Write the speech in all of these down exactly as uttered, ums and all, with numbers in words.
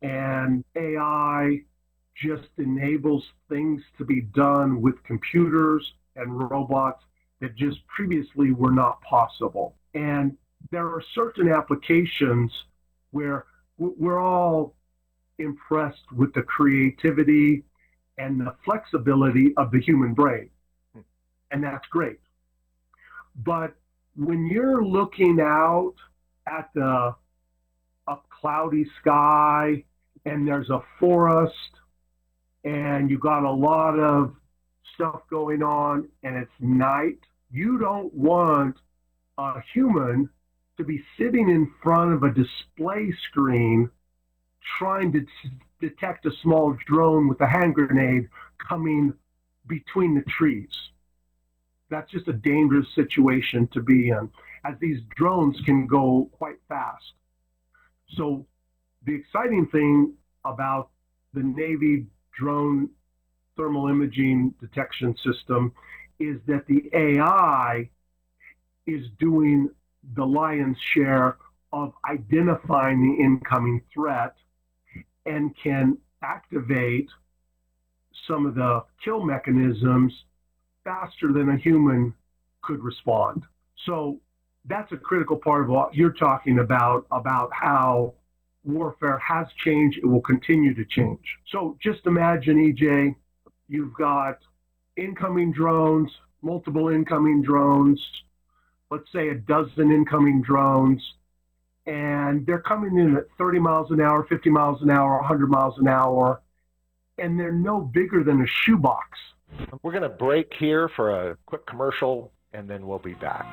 and A I just enables things to be done with computers and robots that just previously were not possible. And there are certain applications where we're all impressed with the creativity and the flexibility of the human brain. And that's great. But when you're looking out at the a cloudy sky and there's a forest and you got a lot of stuff going on and it's night, you don't want a human to be sitting in front of a display screen trying to t- detect a small drone with a hand grenade coming between the trees. That's just a dangerous situation to be in, as these drones can go quite fast. So the exciting thing about the Navy drone thermal imaging detection system is that the A I is doing the lion's share of identifying the incoming threat and can activate some of the kill mechanisms faster than a human could respond. So that's a critical part of what you're talking about, about how warfare has changed, it will continue to change. So just imagine, E J, you've got incoming drones, multiple incoming drones, let's say a dozen incoming drones, and they're coming in at thirty miles an hour, fifty miles an hour, one hundred miles an hour, and they're no bigger than a shoebox. We're going to break here for a quick commercial, and then we'll be back.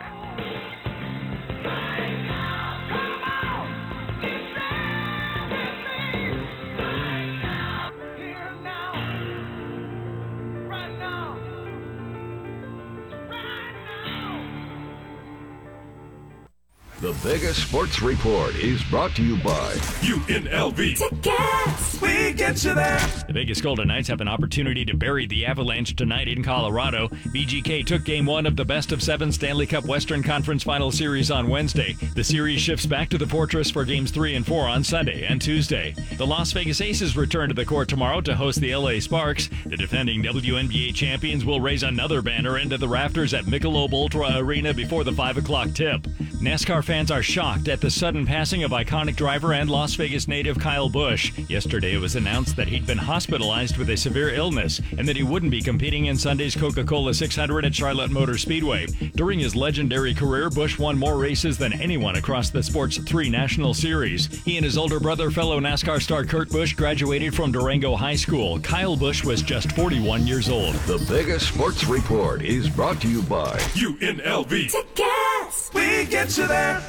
The Vegas Sports Report is brought to you by U N L V. Tickets! We get you there. The Vegas Golden Knights have an opportunity to bury the Avalanche tonight in Colorado. V G K took game one of the best of seven Stanley Cup Western Conference Final Series on Wednesday. The series shifts back to the Fortress for games three and four on Sunday and Tuesday. The Las Vegas Aces return to the court tomorrow to host the L A Sparks. The defending W N B A champions will raise another banner into the rafters at Michelob Ultra Arena before the five o'clock tip. NASCAR fans are shocked at the sudden passing of iconic driver and Las Vegas native Kyle Busch. Yesterday it was announced that he'd been hospitalized with a severe illness and that he wouldn't be competing in Sunday's Coca-Cola six hundred at Charlotte Motor Speedway. During his legendary career, Busch won more races than anyone across the sport's three national series. He and his older brother, fellow NASCAR star Kurt Busch, graduated from Durango High School. Kyle Busch was just forty-one years old. The Vegas Sports Report is brought to you by U N L V. Tickets! We get you there.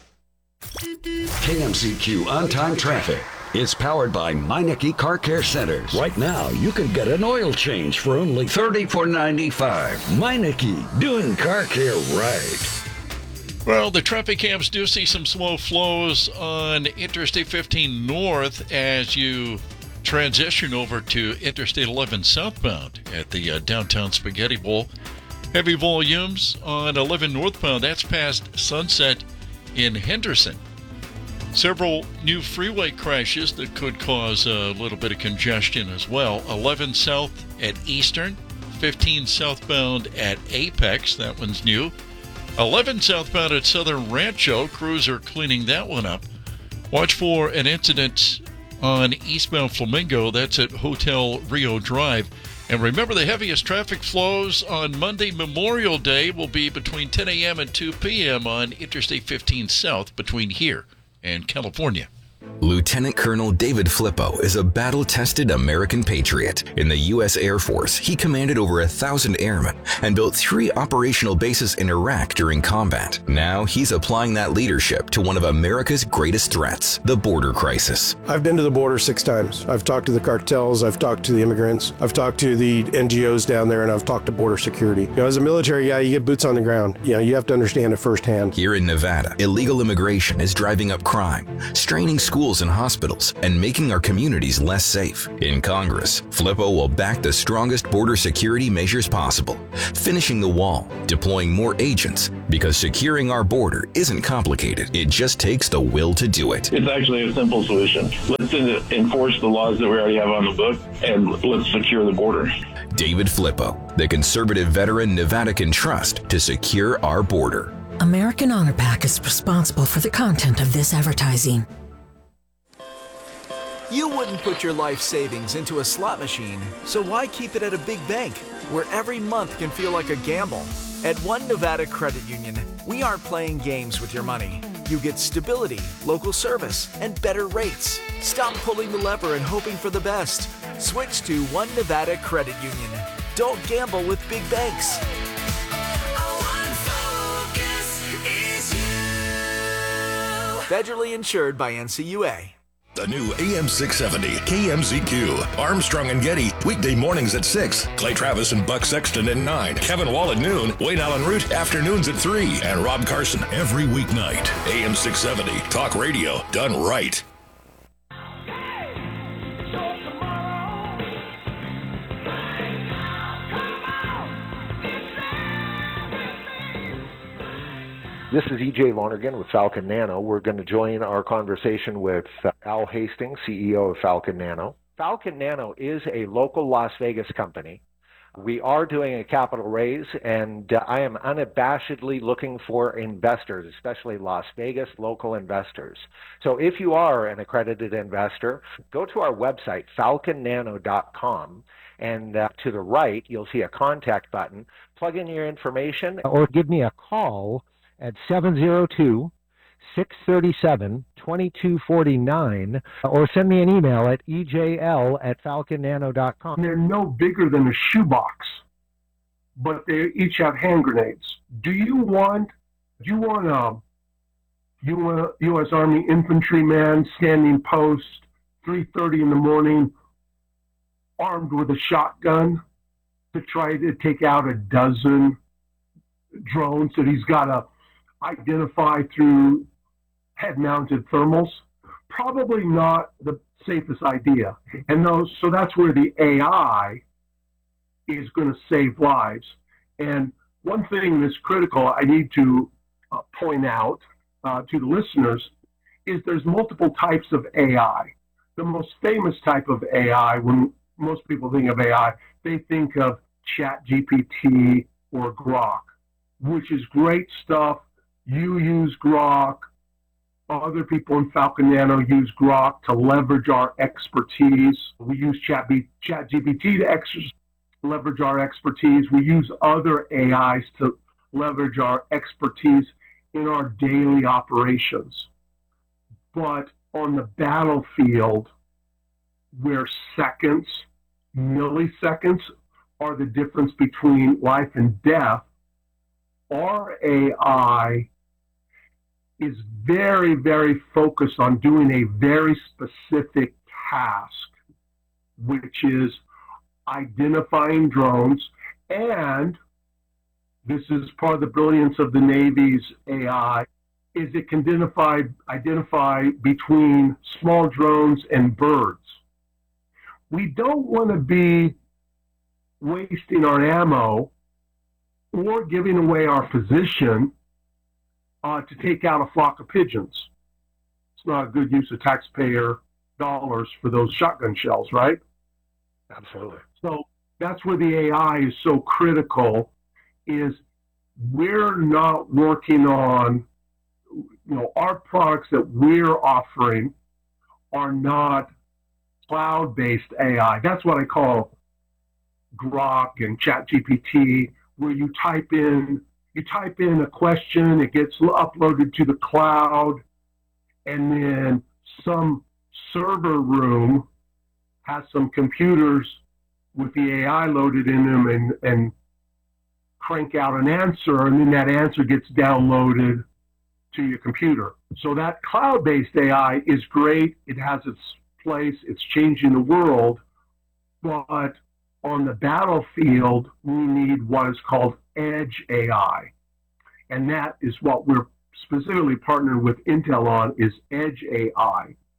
K M C Q On-Time Traffic. It's powered by Meineke Car Care Centers. Right now, you can get an oil change for only thirty-four ninety-five. Meineke, doing car care right. Well, the traffic cams do see some slow flows on Interstate fifteen North as you transition over to Interstate eleven southbound at the uh, downtown Spaghetti Bowl. Heavy volumes on eleven northbound. That's past Sunset in Henderson. Several new freeway crashes that could cause a little bit of congestion as well. eleven south at Eastern, fifteen southbound at Apex. That one's new. eleven southbound at Southern Rancho. Crews are cleaning that one up. Watch for an incident on eastbound Flamingo. That's at Hotel Rio Drive. And remember, the heaviest traffic flows on Monday, Memorial Day, will be between ten a.m. and two p.m. on Interstate fifteen South between here and California. Lieutenant Colonel David Flippo is a battle-tested American patriot. In the U S Air Force, he commanded over a thousand airmen and built three operational bases in Iraq during combat. Now he's applying that leadership to one of America's greatest threats, the border crisis. I've been to the border six times. I've talked to the cartels, I've talked to the immigrants, I've talked to the N G Os down there, and I've talked to border security. You know, as a military guy, you get boots on the ground. You know, you have to understand it firsthand. Here in Nevada, illegal immigration is driving up crime, straining schools schools and hospitals and making our communities less safe. In Congress, Flippo will back the strongest border security measures possible, finishing the wall, deploying more agents, because securing our border isn't complicated. It just takes the will to do it. It's actually a simple solution. Let's enforce the laws that we already have on the book, and let's secure the border. David Flippo, the conservative veteran Nevada can trust to secure our border. American Honor Pack is responsible for the content of this advertising. You wouldn't put your life savings into a slot machine, so why keep it at a big bank where every month can feel like a gamble? At One Nevada Credit Union, we aren't playing games with your money. You get stability, local service, and better rates. Stop pulling the lever and hoping for the best. Switch to One Nevada Credit Union. Don't gamble with big banks. Federally insured by N C U A. The new A M six seventy K M Z Q. Armstrong and Getty, weekday mornings at six. Clay Travis and Buck Sexton at nine. Kevin Wall at noon. Wayne Allen Root, afternoons at three. And Rob Carson every weeknight. A M six seventy, talk radio done right. This is E J Lonergan with Falcon Nano. We're going to join our conversation with uh, Al Hastings, C E O of Falcon Nano. Falcon Nano is a local Las Vegas company. We are doing a capital raise, and uh, I am unabashedly looking for investors, especially Las Vegas local investors. So if you are an accredited investor, go to our website, falcon nano dot com, and uh, to the right, you'll see a contact button. Plug in your information or give me a call at seven zero two, six three seven, two two four nine, or send me an email at E J L at falcon nano dot com. They're no bigger than a shoebox, but they each have hand grenades. Do you want, do you want a U S Army infantryman standing post, three thirty in the morning, armed with a shotgun to try to take out a dozen drones that he's got to identify through head-mounted thermals? Probably not the safest idea. And those, so that's where the A I is going to save lives. And one thing that's critical I need to uh, point out uh, to the listeners is there's multiple types of A I. The most famous type of A I, when most people think of A I, they think of ChatGPT or Grok, which is great stuff. You use Grok. Other people in Falcon Nano use Grok to leverage our expertise. We use ChatGPT to ex- leverage our expertise. We use other A Is to leverage our expertise in our daily operations. But on the battlefield, where seconds, milliseconds are the difference between life and death, our A I is very, very focused on doing a very specific task, which is identifying drones. And this is part of the brilliance of the Navy's A I, is it can identify, identify between small drones and birds. We don't want to be wasting our ammo or giving away our position uh, to take out a flock of pigeons. It's not a good use of taxpayer dollars for those shotgun shells, right? Absolutely. So that's where the A I is so critical, is we're not working on, you know, our products that we're offering are not cloud-based A I. That's what I call Grok and ChatGPT, where you type in you type in a question, it gets uploaded to the cloud, and then some server room has some computers with the A I loaded in them and, and crank out an answer, and then that answer gets downloaded to your computer. So that cloud-based A I is great. It has its place. It's changing the world. But on the battlefield, we need what is called Edge A I. And that is what we're specifically partnered with Intel on, is Edge A I.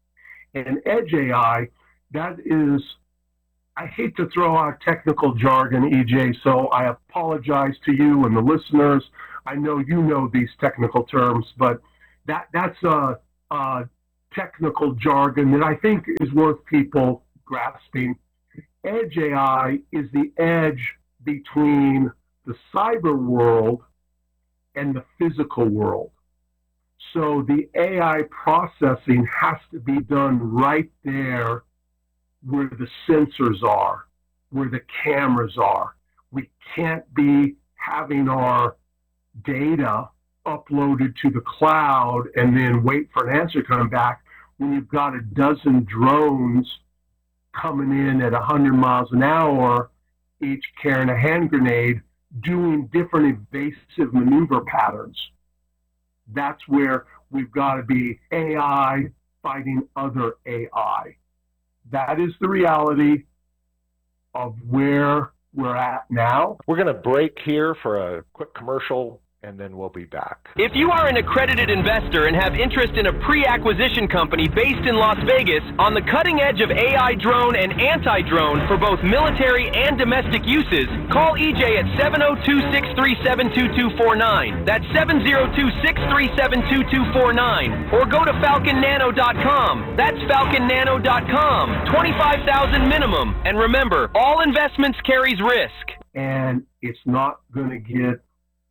And edge A I, that is, I hate to throw out technical jargon, E J, so I apologize to you and the listeners. I know you know these technical terms, but that that's a, a technical jargon that I think is worth people grasping. Edge A I is the edge between the cyber world and the physical world. So the A I processing has to be done right there where the sensors are, where the cameras are. We can't be having our data uploaded to the cloud and then wait for an answer coming back when you've got a dozen drones coming in at one hundred miles an hour, each carrying a hand grenade, doing different evasive maneuver patterns. That's where we've got to be A I fighting other A I. That is the reality of where we're at now. We're going to break here for a quick commercial, and then we'll be back. If you are an accredited investor and have interest in a pre-acquisition company based in Las Vegas on the cutting edge of A I drone and anti-drone for both military and domestic uses, call E J at seven oh two, six three seven, two two four nine. That's seven oh two, six three seven, two two four nine. Or go to falcon nano dot com. That's falcon nano dot com. twenty-five thousand dollars minimum. And remember, all investments carries risk. And it's not going to get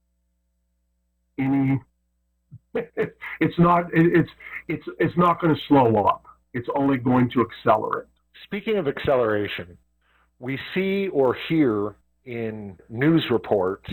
any, it's not, it's, it's, it's not going to slow up. It's only going to accelerate. Speaking of acceleration, we see or hear in news reports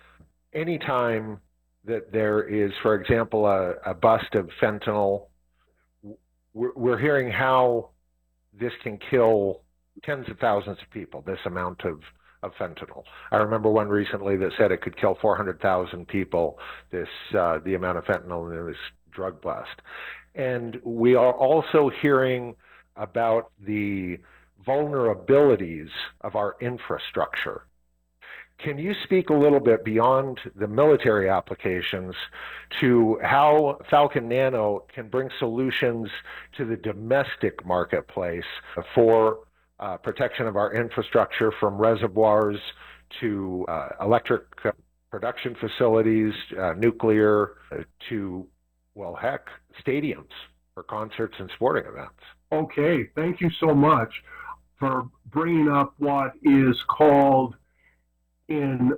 anytime that there is, for example, a, a bust of fentanyl, we're, we're hearing how this can kill tens of thousands of people, this amount of of fentanyl. I remember one recently that said it could kill four hundred thousand people, this uh, the amount of fentanyl in this drug bust. And we are also hearing about the vulnerabilities of our infrastructure. Can you speak a little bit beyond the military applications to how Falcon Nano can bring solutions to the domestic marketplace for Uh, protection of our infrastructure, from reservoirs to uh, electric uh, production facilities, uh, nuclear, uh, to, well, heck, stadiums for concerts and sporting events? Okay, thank you so much for bringing up what is called in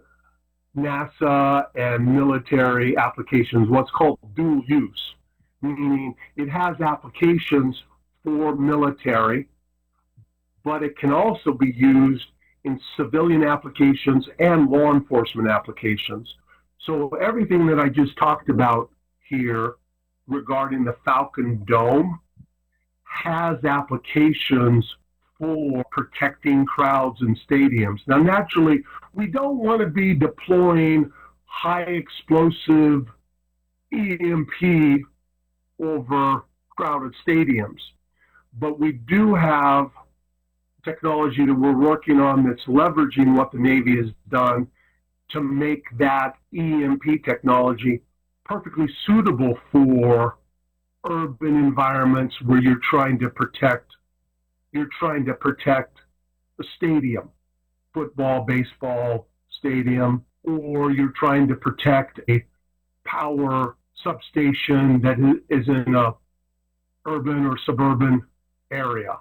NASA and military applications, what's called dual use, meaning it has applications for military, but it can also be used in civilian applications and law enforcement applications. So everything that I just talked about here regarding the Falcon Dome has applications for protecting crowds in stadiums. Now, naturally, we don't want to be deploying high explosive E M P over crowded stadiums, but we do have technology that we're working on that's leveraging what the Navy has done to make that E M P technology perfectly suitable for urban environments where you're trying to protect, you're trying to protect a stadium, football, baseball stadium, or you're trying to protect a power substation that is in a urban or suburban area.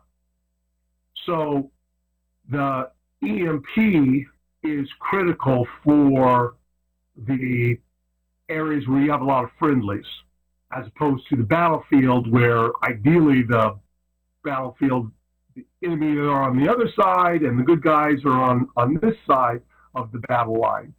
So the E M P is critical for the areas where you have a lot of friendlies, as opposed to the battlefield, where ideally the battlefield, the enemy are on the other side and the good guys are on, on this side of the battle line.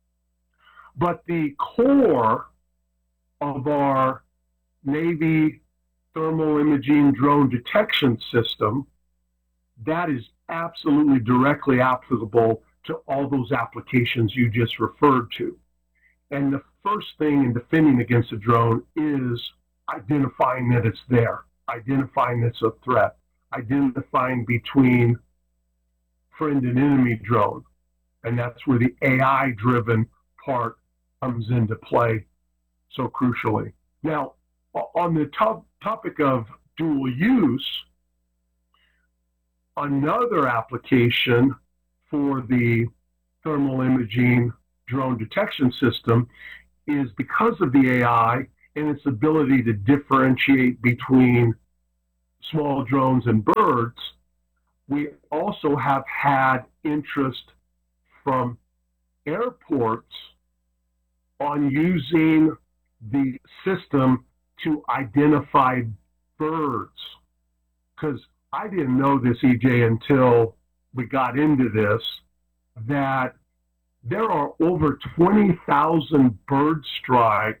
But the core of our Navy thermal imaging drone detection system, that is absolutely directly applicable to all those applications you just referred to. And the first thing in defending against a drone is identifying that it's there, identifying it's a threat, identifying between friend and enemy drone. And that's where the A I-driven part comes into play so crucially. Now, on the top, topic of dual use, another application for the thermal imaging drone detection system is because of the A I and its ability to differentiate between small drones and birds, we also have had interest from airports on using the system to identify birds. Because I didn't know this, E J, until we got into this, that there are over twenty thousand bird strikes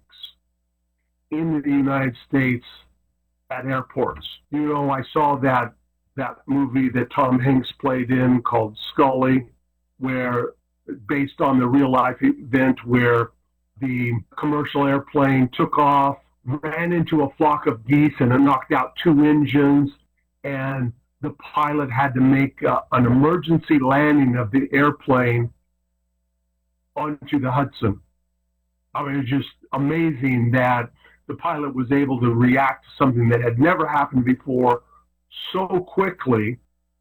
in the United States at airports. You know, I saw that that movie that Tom Hanks played in called Sully, where based on the real life event where the commercial airplane took off, ran into a flock of geese, and it knocked out two engines, and the pilot had to make uh, an emergency landing of the airplane onto the Hudson. I mean, it was just amazing that the pilot was able to react to something that had never happened before so quickly,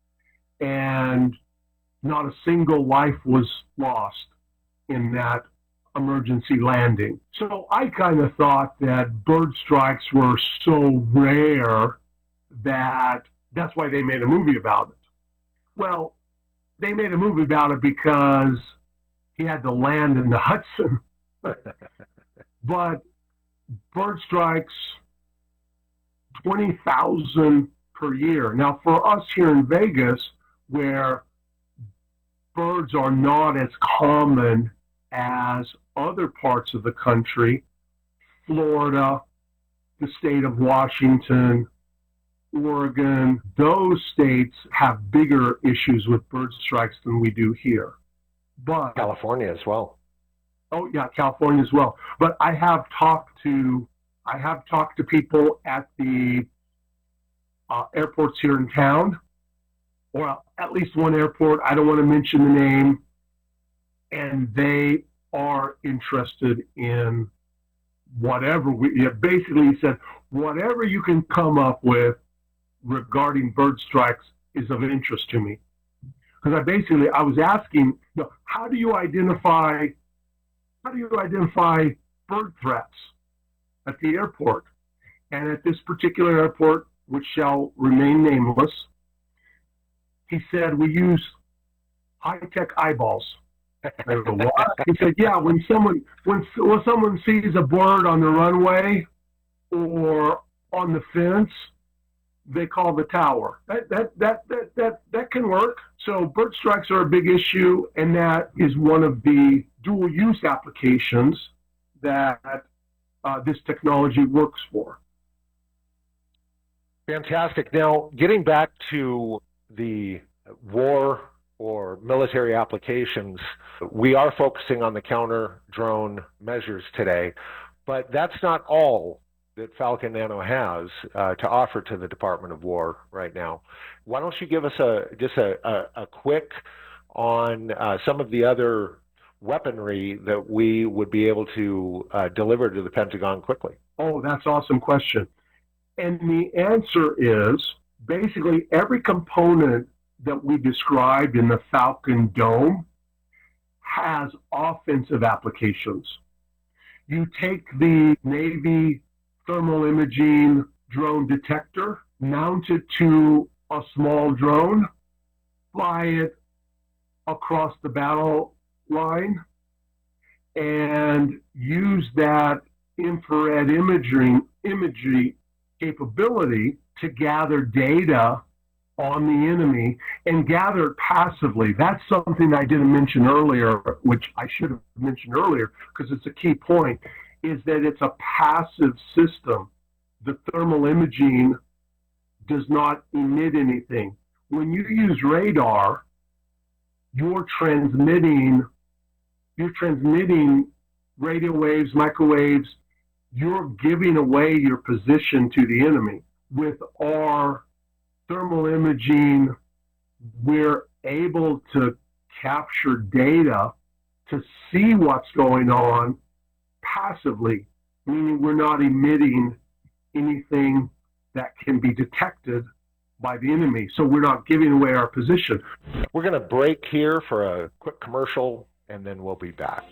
and not a single life was lost in that emergency landing. So I kind of thought that bird strikes were so rare that that's why they made a movie about it. Well, they made a movie about it because he had to land in the Hudson. But bird strikes, twenty thousand per year. Now, for us here in Vegas, where birds are not as common as other parts of the country, Florida, the state of Washington, Oregon, those states have bigger issues with bird strikes than we do here. But California as well. Oh yeah, California as well. But I have talked to I have talked to people at the uh, airports here in town, or at least one airport. I don't want to mention the name, and they are interested in whatever we. Yeah, basically, he said whatever you can come up with regarding bird strikes is of interest to me. Because I basically I was asking, you know, how do you identify how do you identify bird threats at the airport? And at this particular airport, which shall remain nameless, he said we use high-tech eyeballs. I go, what? He said, yeah, when someone when when someone sees a bird on the runway or on the fence, they call the tower. That that that that that that can work. So bird strikes are a big issue, and that is one of the dual use applications that uh, this technology works for. Fantastic. Now, getting back to the war or military applications, we are focusing on the counter drone measures today, but that's not all that Falcon Nano has uh, to offer to the Department of War right now. Why don't you give us a just a, a, a quick on uh, some of the other weaponry that we would be able to uh, deliver to the Pentagon quickly? Oh, that's an awesome question. And the answer is basically every component that we described in the Falcon Dome has offensive applications. You take the Navy thermal imaging drone detector, mount it to a small drone, fly it across the battle line, and use that infrared imaging imagery capability to gather data on the enemy and gather it passively. That's something I didn't mention earlier, which I should have mentioned earlier because it's a key point, is that it's a passive system. The thermal imaging does not emit anything. When you use radar, you're transmitting, you're transmitting radio waves, microwaves, you're giving away your position to the enemy. With our thermal imaging, we're able to capture data to see what's going on passively, meaning we're not emitting anything that can be detected by the enemy, so we're not giving away our position. We're going to break here for a quick commercial, and then we'll be back.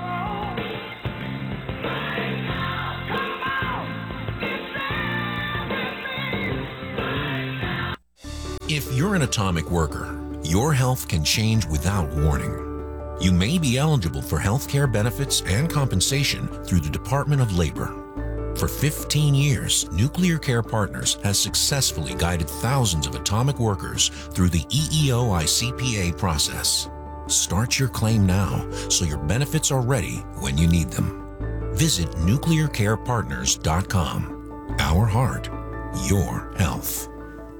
If you're an atomic worker, your health can change without warning. You may be eligible for health care benefits and compensation through the Department of Labor. For fifteen years, Nuclear Care Partners has successfully guided thousands of atomic workers through the E E O I C P A process. Start your claim now so your benefits are ready when you need them. Visit nuclear care partners dot com. Our heart, your health.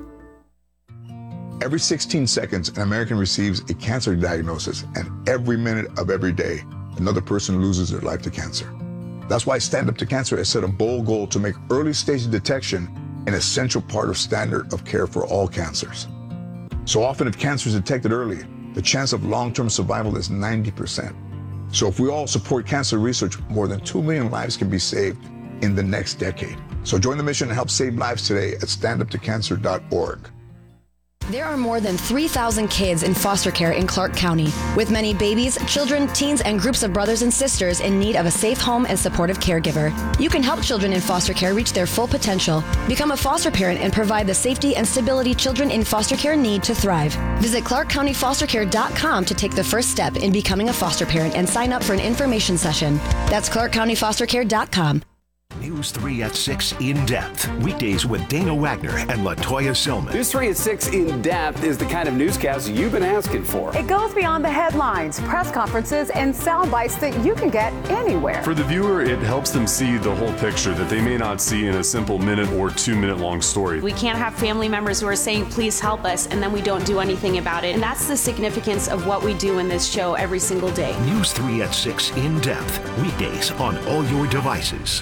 Every sixteen seconds, an American receives a cancer diagnosis, and every minute of every day, another person loses their life to cancer. That's why Stand Up to Cancer has set a bold goal to make early stage detection an essential part of standard of care for all cancers. So often, if cancer is detected early, the chance of long-term survival is ninety percent. So if we all support cancer research, more than two million lives can be saved in the next decade. So join the mission and help save lives today at stand up to cancer dot org. There are more than three thousand kids in foster care in Clark County, with many babies, children, teens, and groups of brothers and sisters in need of a safe home and supportive caregiver. You can help children in foster care reach their full potential. Become a foster parent and provide the safety and stability children in foster care need to thrive. Visit clark county foster care dot com to take the first step in becoming a foster parent and sign up for an information session. That's clark county foster care dot com. News three at six In Depth. Weekdays with Dana Wagner and LaToya Silman. News three at six In Depth is the kind of newscast you've been asking for. It goes beyond the headlines, press conferences, and sound bites that you can get anywhere. For the viewer, it helps them see the whole picture that they may not see in a simple minute or two minute long story. We can't have family members who are saying, please help us, and then we don't do anything about it. And that's the significance of what we do in this show every single day. News three at six In Depth. Weekdays on all your devices.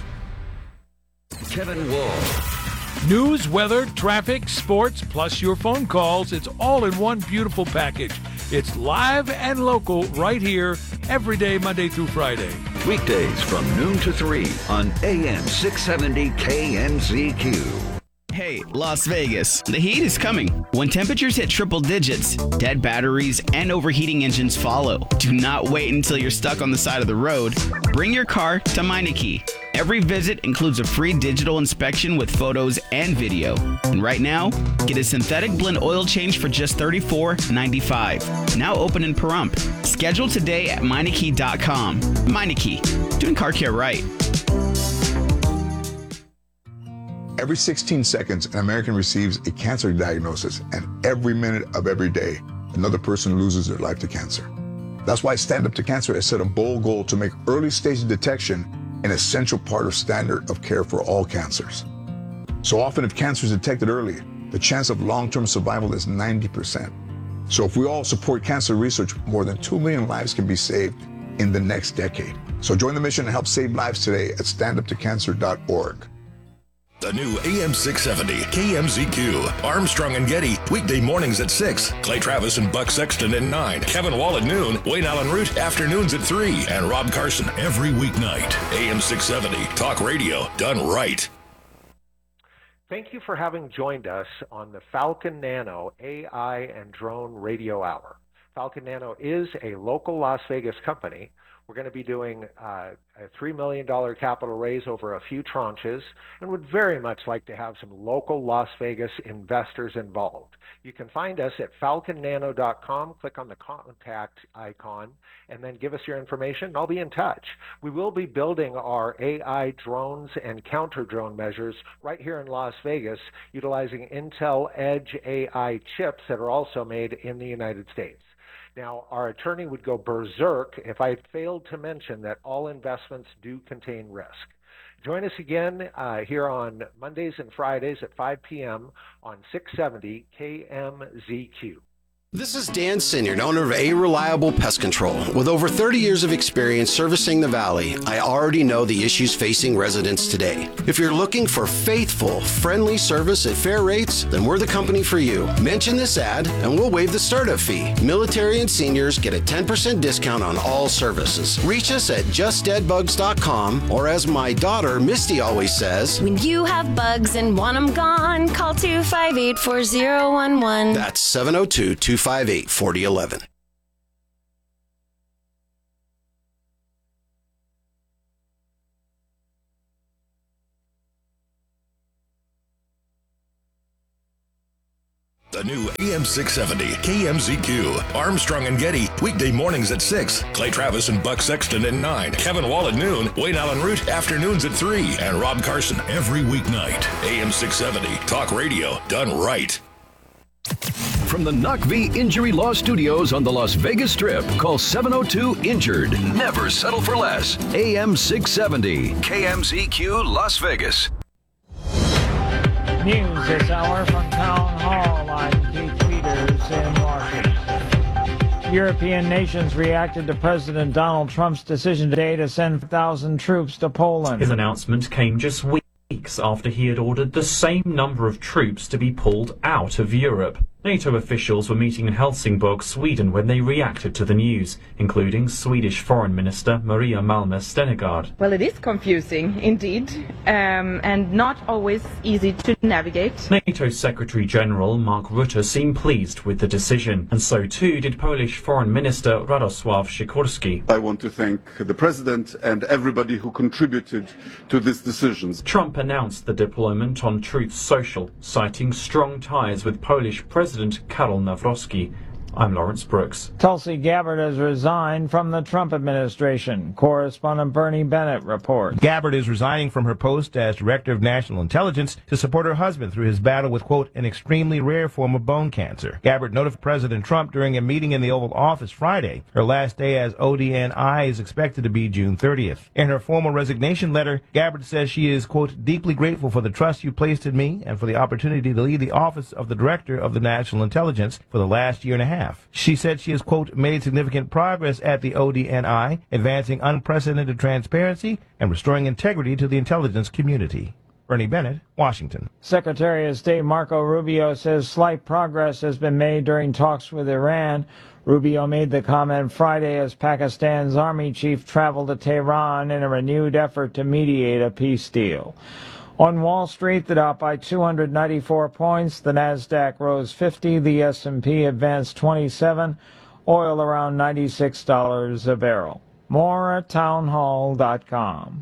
Kevin Wall. News, weather, traffic, sports, plus your phone calls. It's all in one beautiful package. It's live and local right here every day, Monday through Friday. Weekdays from noon to three on A M six seventy K M Z Q. Hey, Las Vegas, the heat is coming. When temperatures hit triple digits, dead batteries and overheating engines follow. Do not wait until you're stuck on the side of the road. Bring your car to Meineke. Every visit includes a free digital inspection with photos and video. And right now, get a synthetic blend oil change for just thirty-four ninety-five. Now open in Pahrump. Schedule today at Meineke dot com. Meineke, doing car care right. Every sixteen seconds, an American receives a cancer diagnosis, and every minute of every day, another person loses their life to cancer. That's why Stand Up to Cancer has set a bold goal to make early stage detection an essential part of standard of care for all cancers. So often, if cancer is detected early, the chance of long-term survival is ninety percent. So if we all support cancer research, more than two million lives can be saved in the next decade. So join the mission and help save lives today at stand up to cancer dot org. The new A M six seventy K M Z Q. Armstrong and Getty, weekday mornings at six. Clay Travis and Buck Sexton at nine. Kevin Wall at noon. Wayne Allen Root, afternoons at three. And Rob Carson every weeknight. A M six seventy, talk radio done right. Thank you for having joined us on the Falcon Nano A I and Drone Radio Hour. Falcon Nano is a local Las Vegas company. We're going to be doing uh, a three million dollars capital raise over a few tranches and would very much like to have some local Las Vegas investors involved. You can find us at falcon nano dot com. Click on the contact icon and then give us your information and I'll be in touch. We will be building our A I drones and counter-drone measures right here in Las Vegas utilizing Intel Edge A I chips that are also made in the United States. Now, our attorney would go berserk if I failed to mention that all investments do contain risk. Join us again uh, here on Mondays and Fridays at five p.m. on six seventy K M Z Q. This is Dan Sinyard, owner of A Reliable Pest Control. With over thirty years of experience servicing the Valley, I already know the issues facing residents today. If you're looking for faithful, friendly service at fair rates, then we're the company for you. Mention this ad and we'll waive the startup fee. Military and seniors get a ten percent discount on all services. Reach us at just dead bugs dot com, or as my daughter Misty always says, when you have bugs and want them gone, call two five eight, four zero one one. That's seven oh two, two five eight, four oh one one. The new A M six seventy K M Z Q. Armstrong and Getty, weekday mornings at six. Clay Travis and Buck Sexton at nine. Kevin Wall at noon. Wayne Allen Root, afternoons at three. And Rob Carson every weeknight. A M six seventy, talk radio done right. From the Knock V Injury Law Studios on the Las Vegas Strip, call seven oh two injured. Never settle for less. A M six seventy, K M Z Q, Las Vegas. News this hour from Town Hall. I'm Keith Peters in Washington. European nations reacted to President Donald Trump's decision today to send one thousand troops to Poland. His announcement came just weeks after he had ordered the same number of troops to be pulled out of Europe. NATO officials were meeting in Helsingborg, Sweden, when they reacted to the news, including Swedish Foreign Minister Maria Malmö Stenegard. Well, it is confusing, indeed, um, and not always easy to navigate. NATO Secretary General Mark Rutte seemed pleased with the decision, and so too did Polish Foreign Minister Radosław Sikorski. I want to thank the President and everybody who contributed to this decision. Trump announced the deployment on Truth Social, citing strong ties with Polish President Karol Nawrocki. I'm Lawrence Brooks. Tulsi Gabbard has resigned from the Trump administration. Correspondent Bernie Bennett reports. Gabbard is resigning from her post as Director of National Intelligence to support her husband through his battle with, quote, an extremely rare form of bone cancer. Gabbard notified President Trump during a meeting in the Oval Office Friday. Her last day as O D N I is expected to be June thirtieth. In her formal resignation letter, Gabbard says she is, quote, deeply grateful for the trust you placed in me and for the opportunity to lead the office of the Director of the National Intelligence for the last year and a half. She said she has, quote, made significant progress at the O D N I, advancing unprecedented transparency and restoring integrity to the intelligence community. Bernie Bennett, Washington. Secretary of State Marco Rubio says slight progress has been made during talks with Iran. Rubio made the comment Friday as Pakistan's army chief traveled to Tehran in a renewed effort to mediate a peace deal. On Wall Street, the Dow by two hundred ninety-four points, the Nasdaq rose fifty, the S and P advanced twenty-seven, oil around ninety-six dollars a barrel. More at townhall dot com.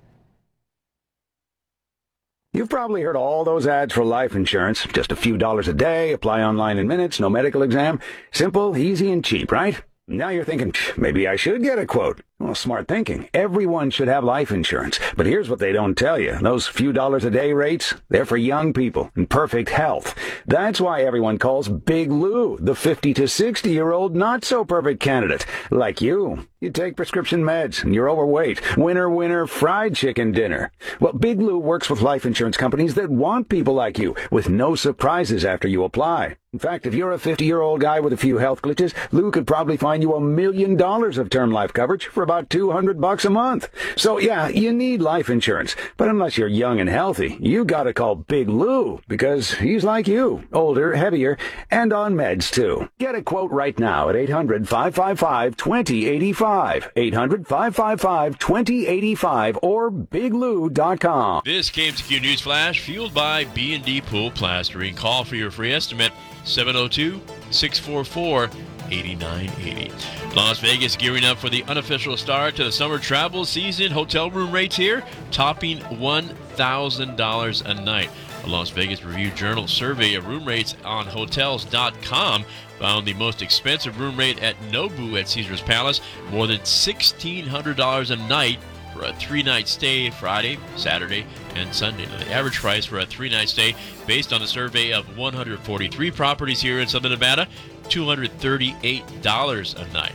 You've probably heard all those ads for life insurance. Just a few dollars a day, apply online in minutes, no medical exam. Simple, easy, and cheap, right? Now you're thinking, maybe I should get a quote. Well, smart thinking. Everyone should have life insurance. But here's what they don't tell you. Those few dollars a day rates, they're for young people in perfect health. That's why everyone calls Big Lou the fifty to sixty-year-old not-so-perfect candidate. Like you. You take prescription meds and you're overweight. Winner, winner, fried chicken dinner. Well, Big Lou works with life insurance companies that want people like you, with no surprises after you apply. In fact, if you're a fifty-year-old guy with a few health glitches, Lou could probably find you a million dollars of term life coverage for about two hundred bucks a month. So yeah, you need life insurance. But unless you're young and healthy, you gotta call Big Lou, because he's like you, older, heavier, and on meds too. Get a quote right now at eight hundred, five five five, two oh eight five, eight hundred, five five five, two oh eight five, or big lou dot com. This K M Z Q News Flash, fueled by B and D Pool Plastering. Call for your free estimate, seven oh two, six four four, eight nine eight oh. Las Vegas gearing up for the unofficial start to the summer travel season. Hotel room rates here topping one thousand dollars a night. A Las Vegas Review-Journal survey of room rates on hotels dot com found the most expensive room rate at Nobu at Caesars Palace, more than sixteen hundred dollars a night for a three-night stay Friday, Saturday, and Sunday. Now, the average price for a three-night stay, based on a survey of one hundred forty-three properties here in Southern Nevada, two hundred thirty-eight dollars a night.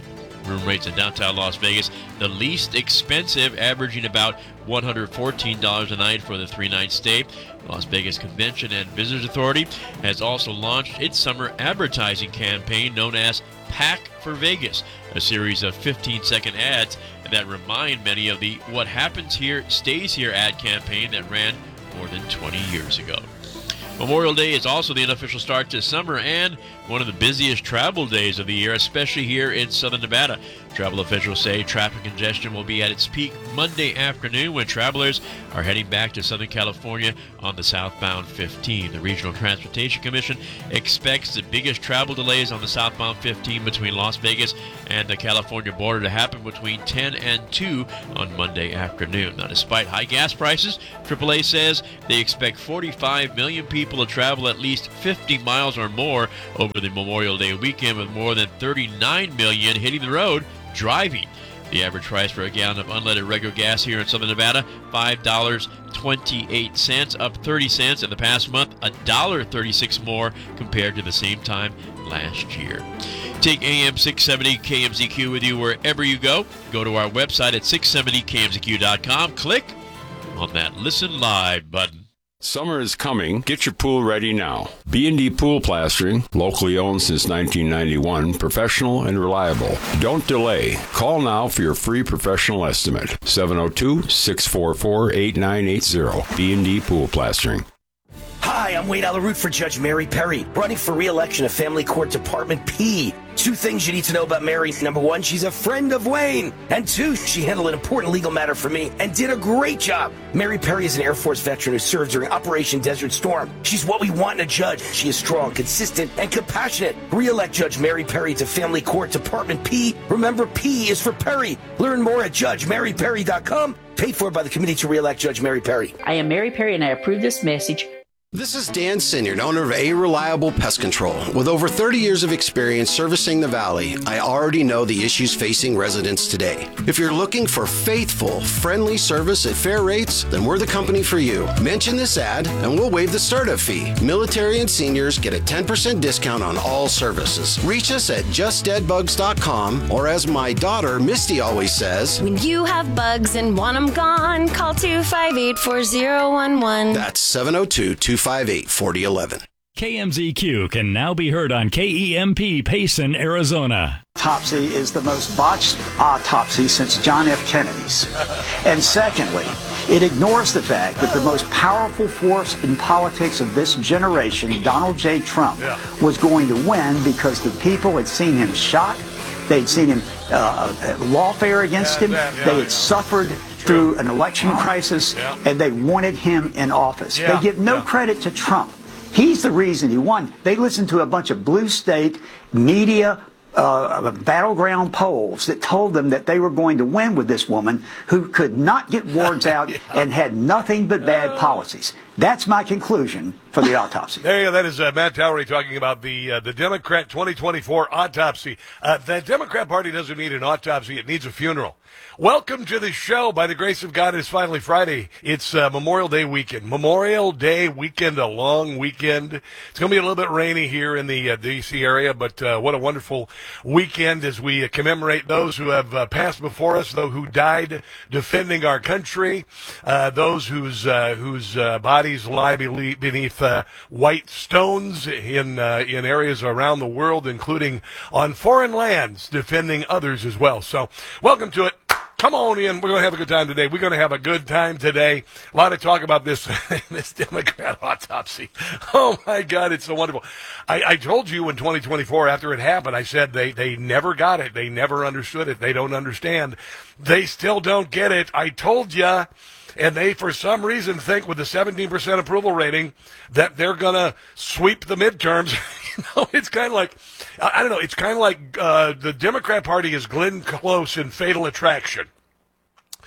Room rates in downtown Las Vegas, the least expensive, averaging about one hundred fourteen dollars a night for the three-night stay. Las Vegas Convention and Visitors Authority has also launched its summer advertising campaign known as Pack for Vegas, a series of fifteen-second ads that remind many of the What Happens Here Stays Here ad campaign that ran more than twenty years ago. Memorial Day is also the unofficial start to summer and one of the busiest travel days of the year, especially here in southern Nevada. Travel officials say traffic congestion will be at its peak Monday afternoon when travelers are heading back to Southern California on the southbound fifteen. The Regional Transportation Commission expects the biggest travel delays on the southbound fifteen between Las Vegas and the California border to happen between ten and two on Monday afternoon. Now, despite high gas prices, triple A says they expect forty-five million people to travel at least fifty miles or more over the Memorial Day weekend, with more than thirty-nine million hitting the road driving. The average price for a gallon of unleaded regular gas here in southern Nevada, five dollars and twenty-eight cents, up thirty cents in the past month, one dollar and thirty-six cents more compared to the same time last year. Take A M six seventy K M Z Q with you wherever you go. Go to our website at six seventy K M Z Q dot com. Click on that Listen Live button. Summer is coming. Get your pool ready now. B and D Pool Plastering, locally owned since nineteen ninety-one, professional and reliable. Don't delay. Call now for your free professional estimate. seven oh two, six four four, eight nine eight zero. B and D Pool Plastering. Hi, I'm Wayne Alaroot for Judge Mary Perry, running for re-election of Family Court Department P. Two things you need to know about Mary. Number one, she's a friend of Wayne. And two, she handled an important legal matter for me and did a great job. Mary Perry is an Air Force veteran who served during Operation Desert Storm. She's what we want in a judge. She is strong, consistent, and compassionate. Re-elect Judge Mary Perry to Family Court Department P. Remember, P is for Perry. Learn more at judge mary perry dot com. Paid for by the Committee to Re-elect Judge Mary Perry. I am Mary Perry, and I approve this message. This is Dan Sinyard, owner of A Reliable Pest Control. With over thirty years of experience servicing the Valley, I already know the issues facing residents today. If you're looking for faithful, friendly service at fair rates, then we're the company for you. Mention this ad and we'll waive the startup fee. Military and seniors get a ten percent discount on all services. Reach us at just dead bugs dot com, or as my daughter Misty always says, when you have bugs and want them gone, call two five eight, four oh one one. That's seven oh two, two five eight, four oh one one. K M Z Q can now be heard on K E M P Payson, Arizona. Autopsy is the most botched autopsy since John F. Kennedy's. And secondly, it ignores the fact that the most powerful force in politics of this generation, Donald J. Trump, yeah. was going to win because the people had seen him shot, they'd seen him uh, lawfare against yeah, him, yeah, yeah, they had yeah. suffered through an election crisis, yeah. and they wanted him in office. Yeah. They give no yeah. credit to Trump. He's the reason he won. They listened to a bunch of blue state media uh, battleground polls that told them that they were going to win with this woman who could not get words out yeah. and had nothing but bad policies. That's my conclusion for the autopsy. There you go. That is uh, Matt Towery talking about the uh, the Democrat twenty twenty-four autopsy. Uh, the Democrat Party doesn't need an autopsy. It needs a funeral. Welcome to the show. By the grace of God, it's finally Friday. It's uh, Memorial Day weekend. Memorial Day weekend, a long weekend. It's going to be a little bit rainy here in the uh, D C area, but uh, what a wonderful weekend as we uh, commemorate those who have uh, passed before us, those who died defending our country, uh, those whose uh, whose uh, bodies lie beneath uh, white stones in uh, in areas around the world, including on foreign lands, defending others as well. So, welcome to it. Come on in. We're going to have a good time today. We're going to have a good time today. A lot of talk about this this Democrat autopsy. Oh, my God, it's so wonderful. I, I told you in twenty twenty-four, after it happened, I said they, they never got it. They never understood it. They don't understand. They still don't get it. I told you. And they, for some reason, think with the seventeen percent approval rating that they're going to sweep the midterms. You know, it's kind of like, I don't know, it's kind of like uh, the Democrat Party is Glenn Close in Fatal Attraction.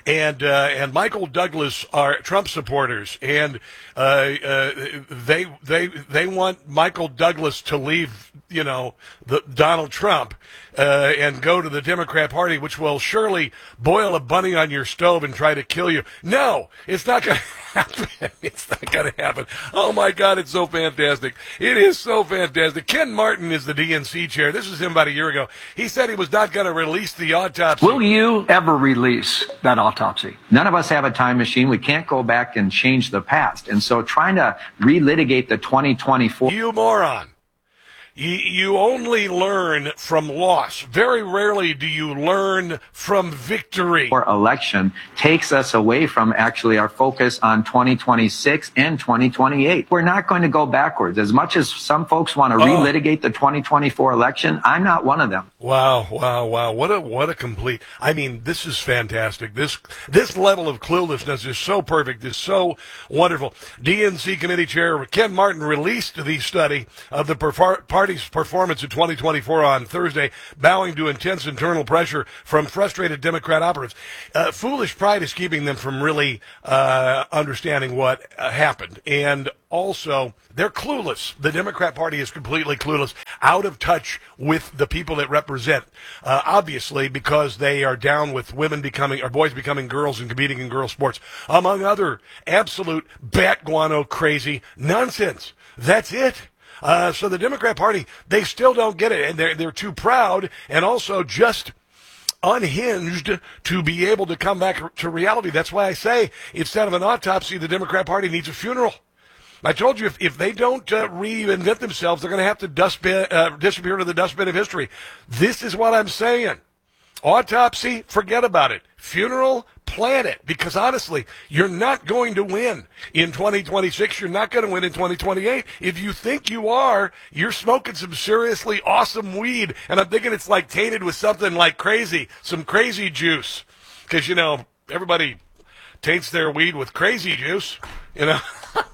and uh, and Michael Douglas are Trump supporters, and uh, uh, they they they want Michael Douglas to leave, you know, the Donald Trump uh, and go to the Democrat Party, which will surely boil a bunny on your stove and try to kill you. No, it's not going to happen. It's not going to happen. Oh my God, it's so fantastic. It is so fantastic. Ken Martin is the D N C chair. This was him about a year ago. He said he was not going to release the autopsy. Will you ever release that autopsy? None of us have a time machine. We can't go back and change the past. And so trying to relitigate the twenty twenty-four... You moron. You, you only learn from loss. Very rarely do you learn from victory. Or election takes us away from actually our focus on twenty twenty-six and twenty twenty-eight. We're not going to go backwards. As much as some folks want to oh. relitigate the twenty twenty-four election, I'm not one of them. Wow, wow, wow. What a what a complete. I mean, this is fantastic. This this level of cluelessness is so perfect. It's so wonderful. D N C committee chair Ken Martin released the study of the perfor- party's performance in twenty twenty-four on Thursday, bowing to intense internal pressure from frustrated Democrat operatives. Uh, foolish pride is keeping them from really uh, understanding what uh, happened. And also, they're clueless. The Democrat Party is completely clueless, out of touch with the people it represent. Uh, obviously, because they are down with women becoming, or boys becoming girls and competing in girl sports, among other absolute bat guano crazy nonsense. That's it. Uh, so the Democrat Party, they still don't get it, and they're they're too proud, and also just unhinged to be able to come back to reality. That's why I say, instead of an autopsy, the Democrat Party needs a funeral. I told you, if, if they don't uh, reinvent themselves, they're going to have to dustbin, uh, disappear to the dustbin of history. This is what I'm saying. Autopsy, forget about it. Funeral, plan it. Because honestly, you're not going to win in twenty twenty-six. You're not going to win in twenty twenty-eight. If you think you are, you're smoking some seriously awesome weed. And I'm thinking it's like tainted with something like crazy, some crazy juice. Because, you know, everybody taints their weed with crazy juice, you know.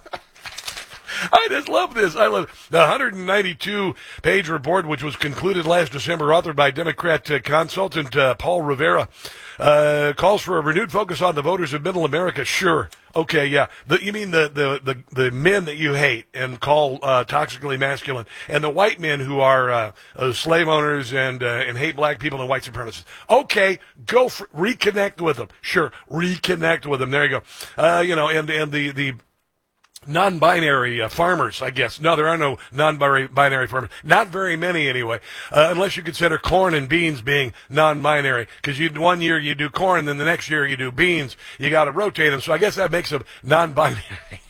I just love this. I love it. The one hundred ninety-two page report, which was concluded last December, authored by Democrat uh, consultant uh, Paul Rivera, uh, calls for a renewed focus on the voters of Middle America. Sure. Okay, yeah. The, you mean the, the, the, the men that you hate and call uh, toxically masculine, and the white men who are uh, uh, slave owners and uh, and hate black people and white supremacists. Okay, go for, reconnect with them. Sure, reconnect with them. There you go. Uh, you know, and and the the. Non-binary uh, farmers, I guess. No, there are no non-binary farmers. Not very many, anyway, uh, unless you consider corn and beans being non-binary. Because you one year you do corn, then the next year you do beans. You got to rotate them, so I guess that makes them non-binary.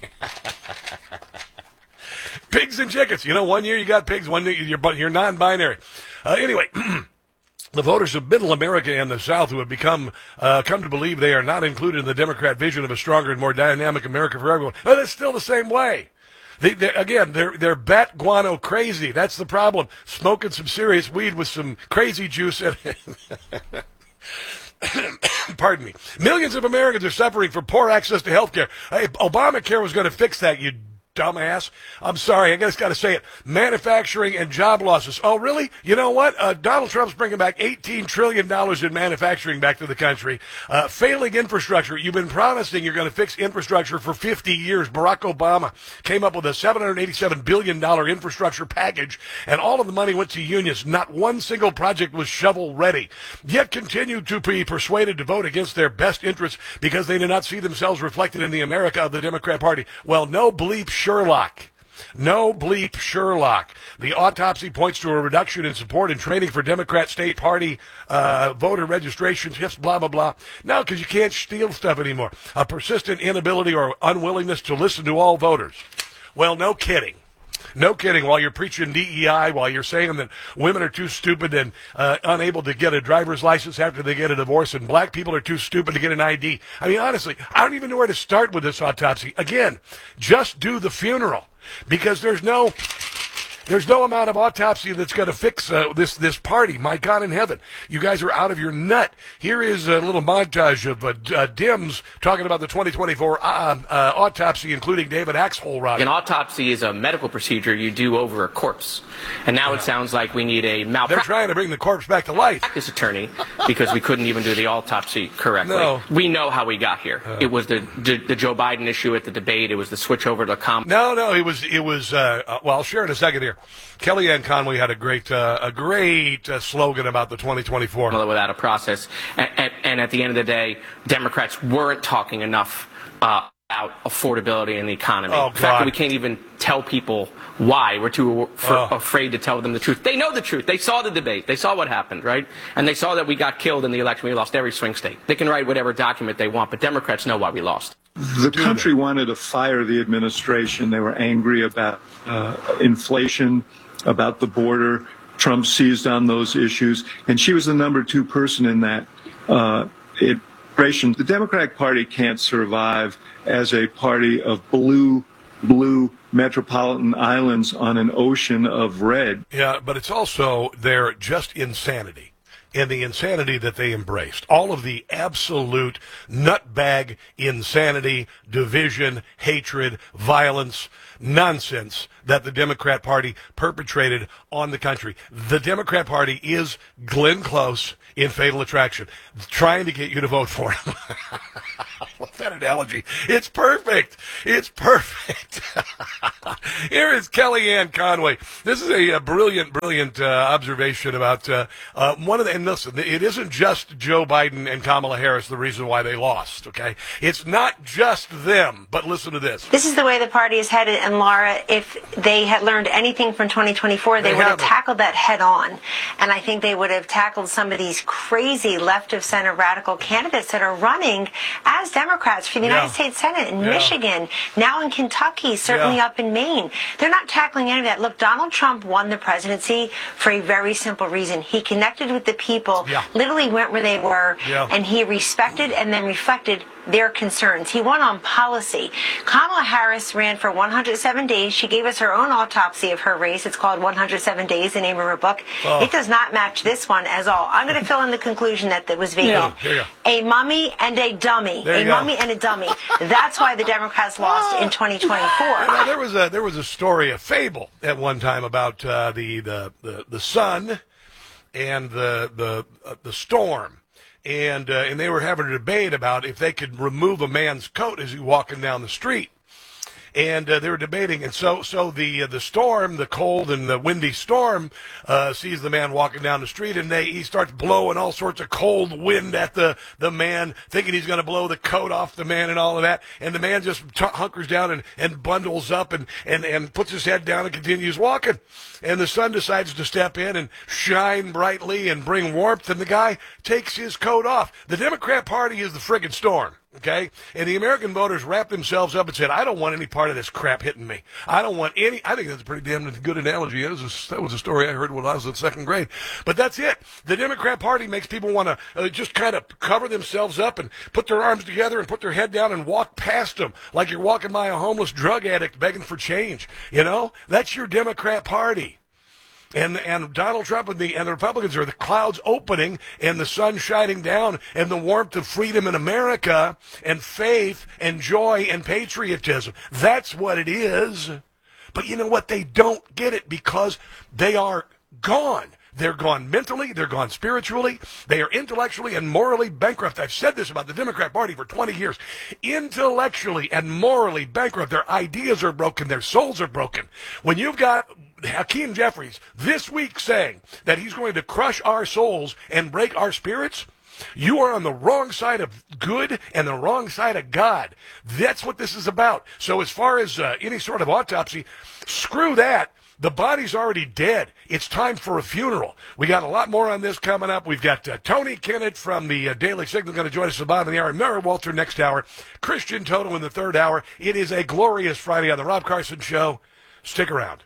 Pigs and chickens. You know, one year you got pigs, one year you're, you're non-binary. Uh, anyway. The voters of Middle America and the South who have become uh, come to believe they are not included in the Democrat vision of a stronger and more dynamic America for everyone. Well, it's still the same way. They, they, again, they're they're bat guano crazy. That's the problem. Smoking some serious weed with some crazy juice in it. Pardon me. Millions of Americans are suffering from poor access to health care. Hey, Obamacare was going to fix that, you dumbass. I'm sorry, I just got to say it. Manufacturing and job losses. Oh, really? You know what? Uh, Donald Trump's bringing back eighteen trillion dollars in manufacturing back to the country. Uh, failing infrastructure. You've been promising you're going to fix infrastructure for fifty years. Barack Obama came up with a seven hundred eighty-seven billion dollars infrastructure package, and all of the money went to unions. Not one single project was shovel-ready. Yet continued to be persuaded to vote against their best interests because they do not see themselves reflected in the America of the Democrat Party. Well, no bleep Sherlock. No bleep Sherlock. The autopsy points to a reduction in support and training for Democrat state party uh, voter registrations, just blah, blah, blah. No, because you can't steal stuff anymore. A persistent inability or unwillingness to listen to all voters. Well, no kidding. No kidding. While you're preaching D E I, while you're saying that women are too stupid and uh, unable to get a driver's license after they get a divorce, and black people are too stupid to get an I D. I mean, honestly, I don't even know where to start with this autopsy. Again, just do the funeral, because there's no There's no amount of autopsy that's going to fix uh, this this party. My God in heaven, you guys are out of your nut. Here is a little montage of uh, uh, Dims talking about the twenty twenty-four uh, uh, autopsy, including David Axelrod. An autopsy is a medical procedure you do over a corpse, and now yeah. it sounds like we need a malpractice. They're trying to bring the corpse back to life. Practice attorney because we couldn't even do the autopsy correctly. No. We know how we got here. Uh, it was the, the the Joe Biden issue at the debate. It was the switch over to com. No, no, it was it was. Uh, uh, well, I'll share in a second here. Kellyanne Conway had a great uh, a great uh, slogan about the twenty twenty-four. Without a process, and, and, and at the end of the day, Democrats weren't talking enough uh, about affordability and the economy. Oh, the fact that we can't even tell people why. We're too for, oh. afraid to tell them the truth. They know the truth. They saw the debate. They saw what happened, right? And they saw that we got killed in the election. We lost every swing state. They can write whatever document they want, but Democrats know why we lost. The country wanted to fire the administration. They were angry about uh, inflation, about the border. Trump seized on those issues, and she was the number two person in that uh, administration. The Democratic Party can't survive as a party of blue, blue metropolitan islands on an ocean of red. Yeah, but it's also their just insanity. And the insanity that they embraced. All of the absolute nutbag insanity, division, hatred, violence, nonsense that the Democrat Party perpetrated on the country. The Democrat Party is Glenn Close in Fatal Attraction, trying to get you to vote for him. I love that analogy. It's perfect. It's perfect. Here is Kellyanne Conway. This is a, a brilliant, brilliant uh, observation about uh, uh, one of the, and listen, it isn't just Joe Biden and Kamala Harris the reason why they lost, okay? It's not just them, but listen to this. This is the way the party is headed, and Laura, if they had learned anything from twenty twenty-four, they, they would have tackled that head on. And I think they would have tackled some of these crazy left-of-center radical candidates that are running as Democrats for the yeah. United States Senate in yeah. Michigan, now in Kentucky, certainly yeah. up in Maine. They're not tackling any of that. Look, Donald Trump won the presidency for a very simple reason. He connected with the people, yeah. literally went where they were, yeah. and he respected and then reflected their concerns. He won on policy. Kamala Harris ran for one hundred seven days. She gave us her own autopsy of her race. It's called one hundred seven days, the name of her book. Oh. It does not match this one as all. I'm going to fill in the conclusion that it was vacant. Yeah, a mummy and a dummy. There a you go. mummy and a dummy. That's why the Democrats lost in twenty twenty-four. You know, there was a there was a story, a fable at one time about uh, the, the the the sun and the the uh, the storm. And uh, and they were having a debate about if they could remove a man's coat as he's walking down the street. And uh, they were debating, and so so the uh, the storm, the cold and the windy storm, uh, sees the man walking down the street, and they he starts blowing all sorts of cold wind at the, the man, thinking he's going to blow the coat off the man and all of that. And the man just t- hunkers down and, and bundles up and, and, and puts his head down and continues walking. And the sun decides to step in and shine brightly and bring warmth, and the guy takes his coat off. The Democrat Party is the friggin' storm. Okay? And the American voters wrapped themselves up and said, I don't want any part of this crap hitting me. I don't want any. I think that's a pretty damn good analogy. That was a, that was a story I heard when I was in second grade. But that's it. The Democrat Party makes people want to uh, just kind of cover themselves up and put their arms together and put their head down and walk past them like you're walking by a homeless drug addict begging for change. You know? That's your Democrat Party. And and Donald Trump and the and the Republicans are the clouds opening and the sun shining down and the warmth of freedom in America and faith and joy and patriotism. That's what it is. But you know what? They don't get it because they are gone. They're gone mentally, they're gone spiritually, they are intellectually and morally bankrupt. I've said this about the Democrat Party for twenty years. Intellectually and morally bankrupt. Their ideas are broken, their souls are broken. When you've got Hakeem Jeffries this week saying that he's going to crush our souls and break our spirits, you are on the wrong side of good and the wrong side of God. That's what this is about. So as far as uh, any sort of autopsy, screw that. The body's already dead. It's time for a funeral. We got a lot more on this coming up. We've got uh, Tony Kennett from the uh, Daily Signal going to join us at the bottom of the hour. Mary Walter next hour. Christian Toto in the third hour. It is a glorious Friday on the Rob Carson Show. Stick around.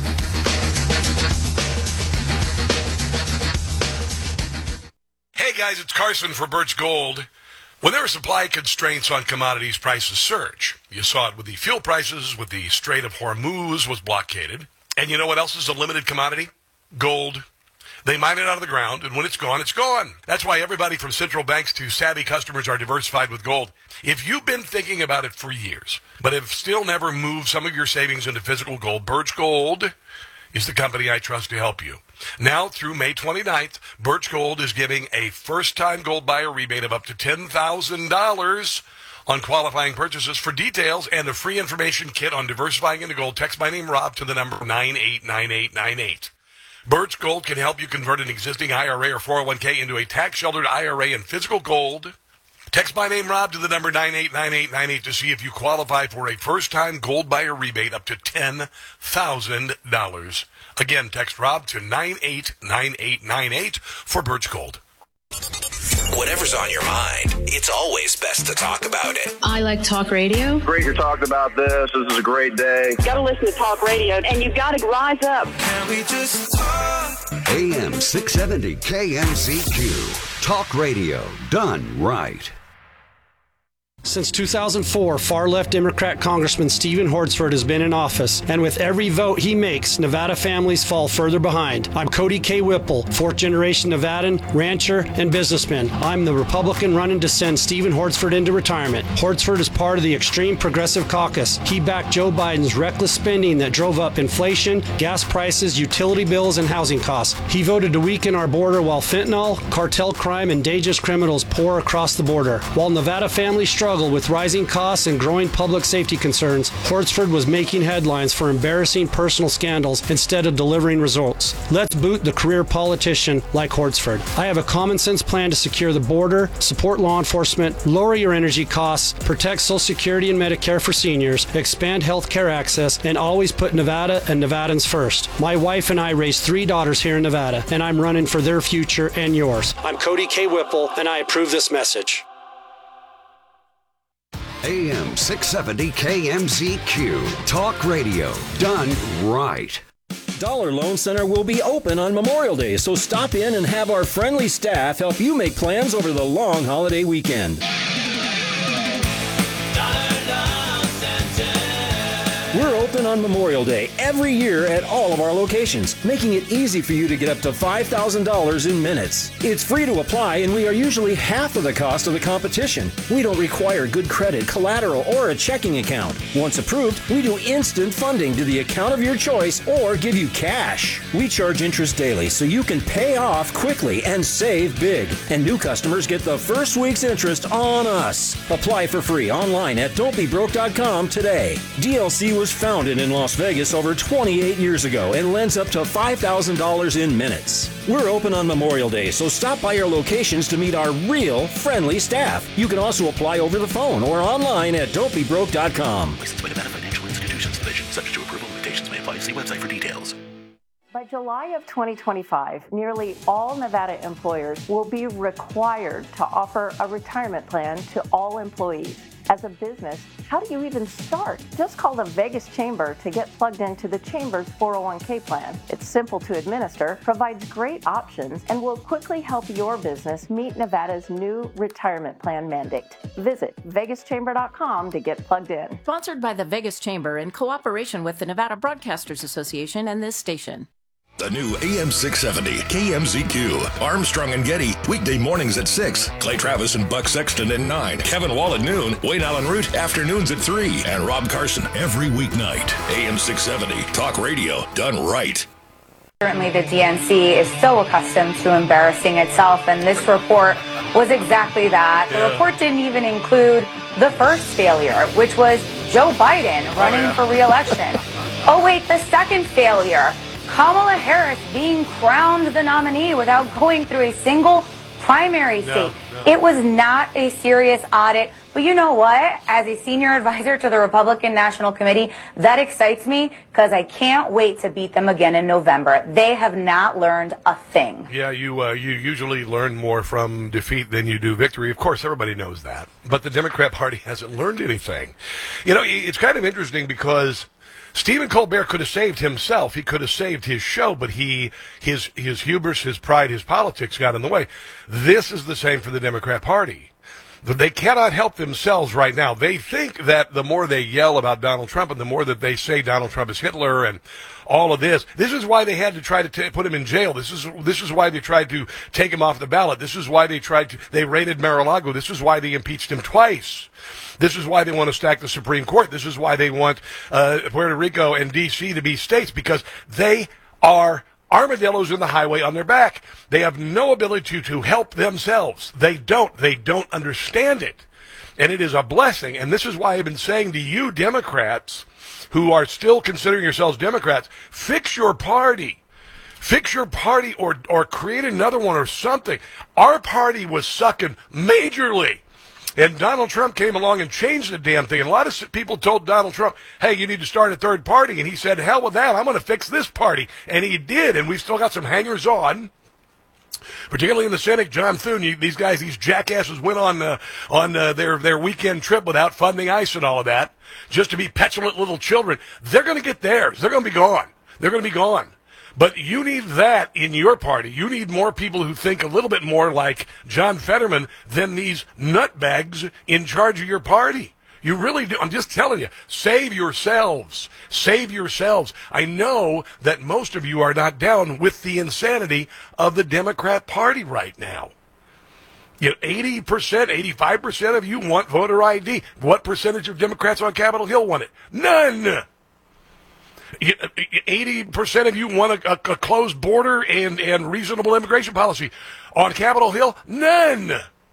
Hey guys, it's Carson for Birch Gold. When there are supply constraints on commodities, prices surge. You saw it with the fuel prices, with the Strait of Hormuz was blockaded. And you know what else is a limited commodity? Gold. They mine it out of the ground, and when it's gone, it's gone. That's why everybody from central banks to savvy customers are diversified with gold. If you've been thinking about it for years, but have still never moved some of your savings into physical gold, Birch Gold is the company I trust to help you. Now, through May twenty-ninth, Birch Gold is giving a first-time gold buyer rebate of up to ten thousand dollars on qualifying purchases. For details and a free information kit on diversifying into gold, text my name, Rob, to the number nine eight nine eight nine eight. Birch Gold can help you convert an existing I R A or four oh one k into a tax-sheltered I R A in physical gold. Text my name, Rob, to the number nine eight nine eight nine eight to see if you qualify for a first-time gold buyer rebate up to ten thousand dollars. Again, text Rob to nine eight nine eight nine eight for Birch Gold. Whatever's on your mind, it's always best to talk about it. I like talk radio. Great you're talking about this. This is a great day. Got to listen to talk radio, and you got to rise up. Can we just talk? A M six seventy K M Z Q. Talk radio done right. Since two thousand four, far-left Democrat Congressman Stephen Hortzford has been in office, and with every vote he makes, Nevada families fall further behind. I'm Cody K. Whipple, fourth-generation Nevadan, rancher, and businessman. I'm the Republican running to send Stephen Hortzford into retirement. Hortzford is part of the extreme progressive caucus. He backed Joe Biden's reckless spending that drove up inflation, gas prices, utility bills, and housing costs. He voted to weaken our border while fentanyl, cartel crime, and dangerous criminals pour across the border. While Nevada families struggle with rising costs and growing public safety concerns, Hortzford was making headlines for embarrassing personal scandals instead of delivering results. Let's boot the career politician like Hortzford. I have a common sense plan to secure the border, support law enforcement, lower your energy costs, protect Social Security and Medicare for seniors, expand health care access, and always put Nevada and Nevadans first. My wife and I raised three daughters here in Nevada, and I'm running for their future and yours. I'm Cody K. Whipple, and I approve this message. A M six seventy K M Z Q. Talk radio done right. Dollar Loan Center will be open on Memorial Day, so stop in and have our friendly staff help you make plans over the long holiday weekend. We're open on Memorial Day every year at all of our locations, making it easy for you to get up to five thousand dollars in minutes. It's free to apply, and we are usually half of the cost of the competition. We don't require good credit, collateral, or a checking account. Once approved, we do instant funding to the account of your choice or give you cash. We charge interest daily so you can pay off quickly and save big. And new customers get the first week's interest on us. Apply for free online at don't be broke dot com today. D L C was founded in Las Vegas over twenty-eight years ago and lends up to five thousand dollars in minutes. We're open on Memorial Day, so stop by our locations to meet our real, friendly staff. You can also apply over the phone or online at don't be broke dot com. Licensed by Nevada Financial Institutions Division. Subject to approval. Limitations may apply. See website for details. By July of twenty twenty-five, nearly all Nevada employers will be required to offer a retirement plan to all employees. As a business, how do you even start? Just call the Vegas Chamber to get plugged into the Chamber's four oh one k plan. It's simple to administer, provides great options, and will quickly help your business meet Nevada's new retirement plan mandate. Visit vegas chamber dot com to get plugged in. Sponsored by the Vegas Chamber in cooperation with the Nevada Broadcasters Association and this station. The new A M six seventy K M Z Q. Armstrong and Getty, weekday mornings at six. Clay Travis and Buck Sexton at nine. Kevin Wall at noon. Wayne Allen Root, afternoons at three. And Rob Carson every weeknight. A M six seventy, talk radio done right. Currently, the D N C is so accustomed to embarrassing itself, and this report was exactly that. The report didn't even include the first failure, which was Joe Biden running oh, yeah. for re-election. Oh, wait, the second failure. Kamala Harris being crowned the nominee without going through a single primary state. No, no. It was not a serious audit. But you know what? As a senior advisor to the Republican National Committee, that excites me because I can't wait to beat them again in November. They have not learned a thing. Yeah, you uh, you usually learn more from defeat than you do victory. Of course, everybody knows that. But the Democrat Party hasn't learned anything. You know, it's kind of interesting because Stephen Colbert could have saved himself. He could have saved his show, but he, his, his hubris, his pride, his politics got in the way. This is the same for the Democrat Party. They cannot help themselves right now. They think that the more they yell about Donald Trump and the more that they say Donald Trump is Hitler and all of this, this is why they had to try to t- put him in jail. This is this is why they tried to take him off the ballot. This is why they tried to, they raided Mar-a-Lago. This is why they impeached him twice. This is why they want to stack the Supreme Court. This is why they want uh, Puerto Rico and D C to be states, because they are armadillos in the highway on their back. They have no ability to, to help themselves. They don't. They don't understand it. And it is a blessing. And this is why I've been saying to you Democrats who are still considering yourselves Democrats, fix your party. Fix your party or, or create another one or something. Our party was sucking majorly. And Donald Trump came along and changed the damn thing. And a lot of people told Donald Trump, hey, you need to start a third party. And he said, hell with that. I'm going to fix this party. And he did. And we've still got some hangers on, particularly in the Senate. John Thune, you, these guys, these jackasses went on uh, on uh, their, their weekend trip without funding ICE and all of that, just to be petulant little children. They're going to get theirs. They're going to be gone. They're going to be gone. But you need that in your party. You need more people who think a little bit more like John Fetterman than these nutbags in charge of your party. You really do. I'm just telling you, save yourselves. Save yourselves. I know that most of you are not down with the insanity of the Democrat Party right now. You know, eighty percent, eighty-five percent of you want voter I D. What percentage of Democrats on Capitol Hill want it? None. eighty percent of you want a, a, a closed border and, and reasonable immigration policy. On Capitol Hill, none.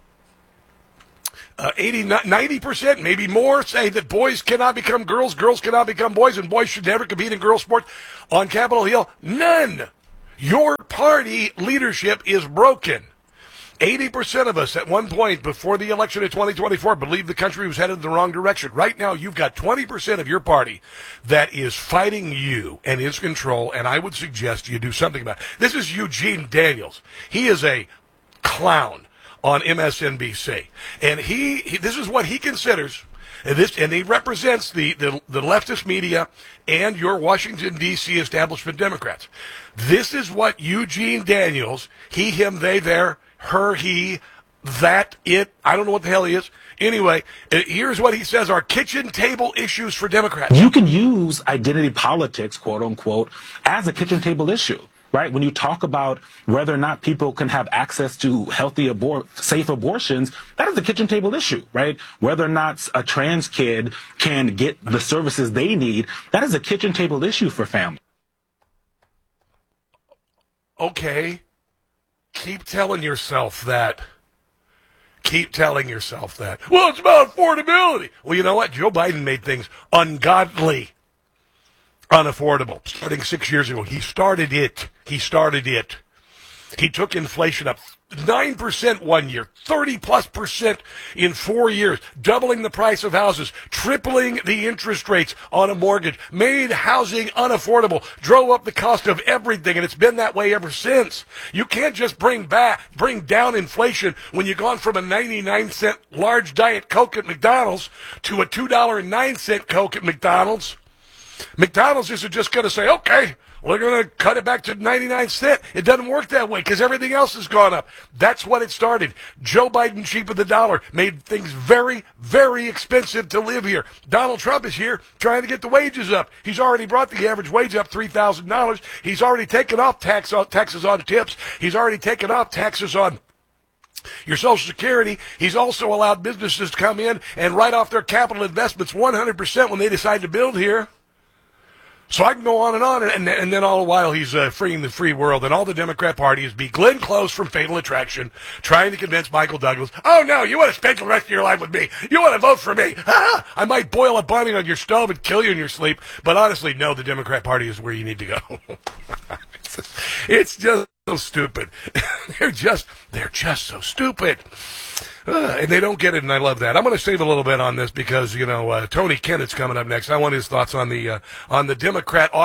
Uh, eighty, ninety percent, maybe more, say that boys cannot become girls, girls cannot become boys, and boys should never compete in girls' sports. On Capitol Hill, none. Your party leadership is broken. eighty percent of us at one point before the election of twenty twenty-four believed the country was headed in the wrong direction. Right now, you've got twenty percent of your party that is fighting you and is control, and I would suggest you do something about it. This is Eugene Daniels. He is a clown on M S N B C, and he, he this is what he considers, and, this, and he represents the, the, the leftist media and your Washington, D C establishment Democrats. This is what Eugene Daniels, he, him, they, their, her, he, that, it, I don't know what the hell he is. Anyway, here's what he says are kitchen table issues for Democrats. You can use identity politics, quote unquote, as a kitchen table issue, right? When you talk about whether or not people can have access to healthy, abor- safe abortions, that is a kitchen table issue, right? Whether or not a trans kid can get the services they need, that is a kitchen table issue for families. Okay. Keep telling yourself that. Keep telling yourself that. Well, it's about affordability. Well, you know what? Joe Biden made things ungodly unaffordable starting six years ago. He started it. He started it. He took inflation up nine percent one year, thirty plus percent in four years, doubling the price of houses, tripling the interest rates on a mortgage, made housing unaffordable, drove up the cost of everything, and it's been that way ever since. You can't just bring back, bring down inflation when you've gone from a ninety-nine cent large Diet Coke at McDonald's to a two dollars and nine cents Coke at McDonald's. McDonald's isn't just going to say, okay, we're going to cut it back to ninety-nine cents. It doesn't work that way because everything else has gone up. That's what it started. Joe Biden cheapened the dollar, made things very, very expensive to live here. Donald Trump is here trying to get the wages up. He's already brought the average wage up three thousand dollars. He's already taken off tax on, taxes on tips. He's already taken off taxes on your Social Security. He's also allowed businesses to come in and write off their capital investments one hundred percent when they decide to build here. So I can go on and on, and, and then all the while he's uh, freeing the free world, and all the Democrat Party is be Glenn Close from Fatal Attraction, trying to convince Michael Douglas, oh no, you want to spend the rest of your life with me. You want to vote for me. Ah, I might boil a bunny on your stove and kill you in your sleep, but honestly, no, the Democrat Party is where you need to go. It's just so stupid. They're just, they're just so stupid. Uh, and they don't get it, and I love that. I'm going to save a little bit on this because, you know, uh, Tony Kennett's coming up next. I want his thoughts on the uh, on the Democrat